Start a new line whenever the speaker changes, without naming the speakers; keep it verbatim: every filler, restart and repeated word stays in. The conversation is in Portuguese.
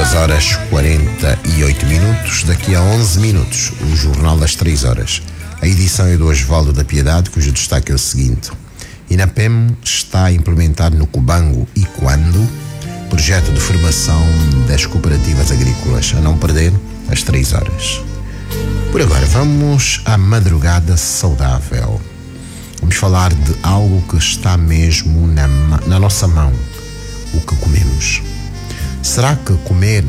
duas horas quarenta e oito minutos. Daqui a onze minutos, o Jornal das três horas. A edição é do Osvaldo da Piedade, cujo destaque é o seguinte: INAPEM está a implementar no Cubango e Quando projeto de formação das cooperativas agrícolas. A não perder, às três horas. Por agora, vamos à madrugada saudável. Vamos falar de algo que está mesmo na, na nossa mão: o que comemos. Será que comer